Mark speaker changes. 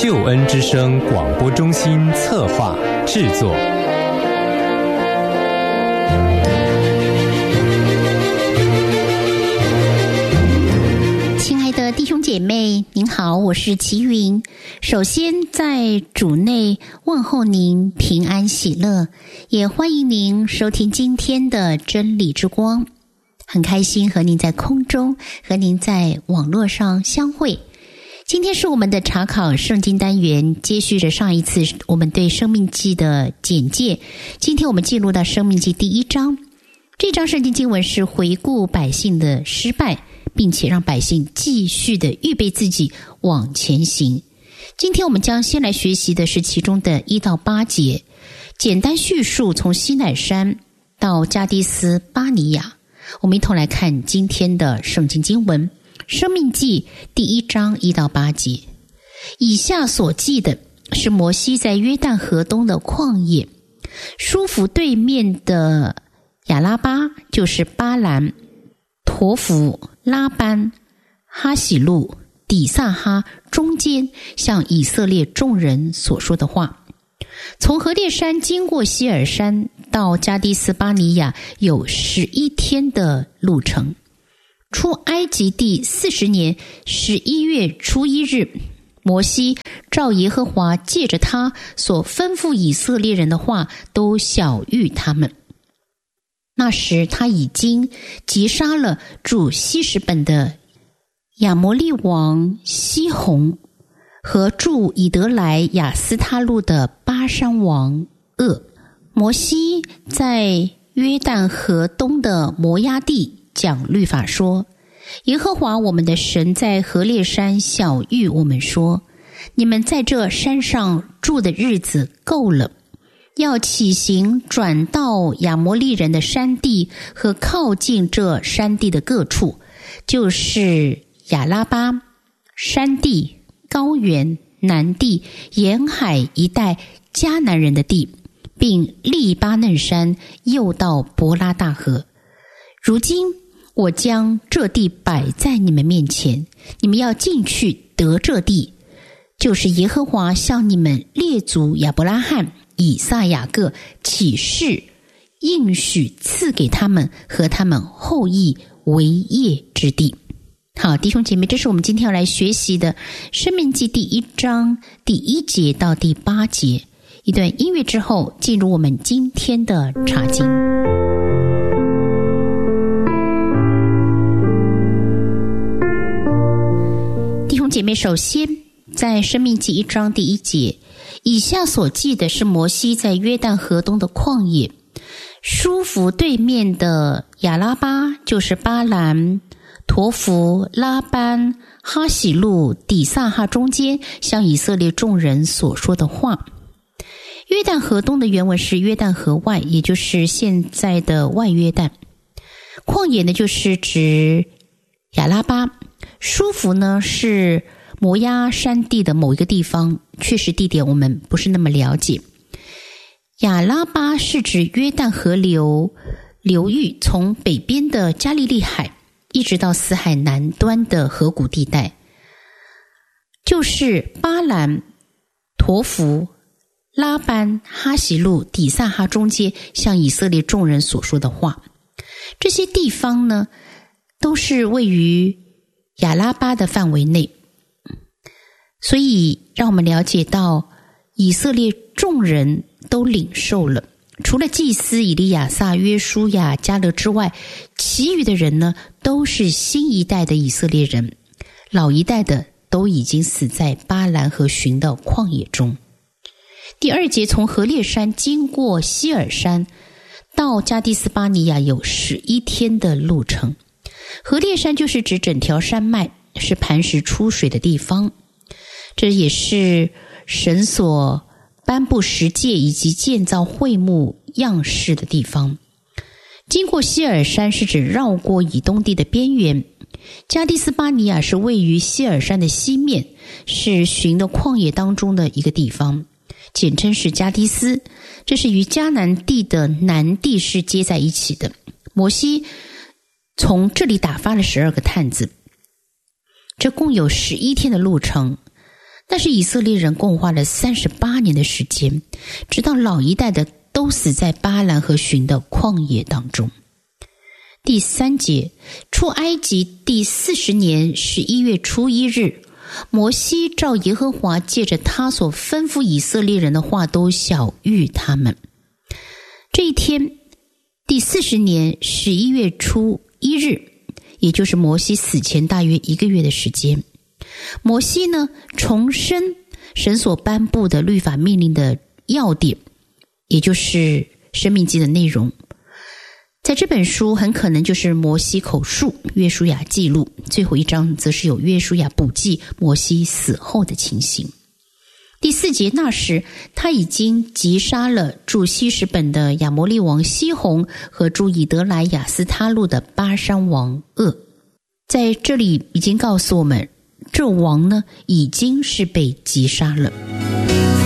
Speaker 1: 救恩之声广播中心策划制作。
Speaker 2: 亲爱的弟兄姐妹，您好，我是齐云。首先在主内问候您平安喜乐，也欢迎您收听今天的真理之光。很开心和您在空中，和您在网络上相会。今天是我们的查考圣经单元，接续着上一次我们对生命记的简介。今天我们进入到生命记第1章，这章圣经经文是回顾百姓的失败，并且让百姓继续的预备自己往前行。今天我们将先来学习的是其中的1到8节，简单叙述从西乃山到加迪斯巴尼亚。我们一同来看今天的圣经经文，生命记第1章1到8节。以下所记的是摩西在约旦河东的旷野，舒服对面的亚拉巴，就是巴兰、陀弗、拉班、哈喜路、底萨哈中间向以色列众人所说的话。从何烈山经过希尔山到加迪斯巴尼亚有11天的路程。出埃及第40年11月初1日，摩西照耶和华借着他所吩咐以色列人的话，都晓谕他们。那时他已经击杀了住希实本的亚摩利王西宏和住以德莱亚斯他路的巴珊王噩。摩西在约旦河东的摩押地讲律法说，耶和华我们的神在何烈山晓谕我们说，你们在这山上住的日子够了，要起行转到亚摩利人的山地和靠近这山地的各处，就是亚拉巴、山地、高原、南地、沿海一带迦南人的地，并利巴嫩山，又到伯拉大河。如今我将这地摆在你们面前，你们要进去得这地，就是耶和华向你们列祖亚伯拉罕、以撒、雅各起誓应许赐给他们和他们后裔为业之地。好，弟兄姐妹，这是我们今天要来学习的申命记第1章第1节到第8节。一段音乐之后，进入我们今天的查经。弟兄姐妹，首先在申命记1章第1节，以下所记的是摩西在约旦河东的旷野，舒服对面的亚拉巴，就是巴兰、陀弗、拉班、哈喜路、底萨哈中间向以色列众人所说的话。约旦河东的原文是约旦河外，也就是现在的外约旦。旷野呢，就是指亚拉巴。舒服呢，是摩押山地的某一个地方，确实地点我们不是那么了解。亚拉巴是指约旦河流域从北边的加利利海一直到死海南端的河谷地带，就是巴兰、陀弗、拉班、哈喜路、底萨哈中间向以色列众人所说的话。这些地方呢，都是位于亚拉巴的范围内，所以让我们了解到以色列众人都领受了，除了祭司以利亚撒、约书亚、迦勒之外，其余的人呢，都是新一代的以色列人，老一代的都已经死在巴兰和寻的旷野中。第2节，从何烈山经过希尔山到加迪斯巴尼亚有11天的路程。何烈山就是指整条山脉，是磐石出水的地方，这也是神所颁布十诫以及建造会幕样式的地方。经过希尔山是指绕过以东地的边缘，加迪斯巴尼亚是位于希尔山的西面，是寻的旷野当中的一个地方，简称是加迪斯，这是与迦南地的南地是接在一起的。摩西从这里打发了12个探子，这共有11天的路程。 但是以色列人共花了38年的时间，直到老一代的都死在巴兰和寻的旷野当中。第3节，出埃及第40年11月初1日，摩西照耶和华借着他所吩咐以色列人的话都晓谕他们。这一天，第40年11月初1日，也就是摩西死前大约1个月的时间，摩西呢重申神所颁布的律法命令的要点，也就是申命记的内容。在这本书很可能就是摩西口述，约书亚记录，最后一章则是有约书亚补记摩西死后的情形。第4节，那时他已经击杀了住希实本的亚摩利王西宏和住以德莱雅斯他路的巴珊王噩。在这里已经告诉我们，这王呢已经是被击杀了。